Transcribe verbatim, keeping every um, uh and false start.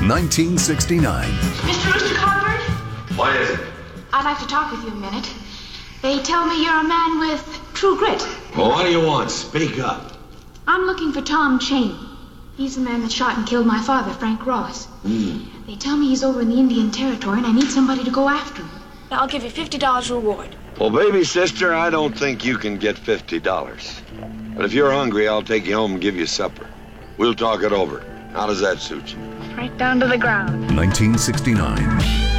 nineteen sixty-nine. Mister Rooster Cogburn? What is it? I'd like to talk with you a minute. They tell me you're a man with true grit. Well, what do you want? Speak up. I'm looking for Tom Cheney. He's the man that shot and killed my father, Frank Ross. Mm. They tell me he's over in the Indian Territory, and I need somebody to go after him. I'll give you fifty dollars reward. Well, baby sister, I don't think you can get fifty dollars. But if you're hungry, I'll take you home and give you supper. We'll talk it over. How does that suit you? Right down to the ground. nineteen sixty-nine.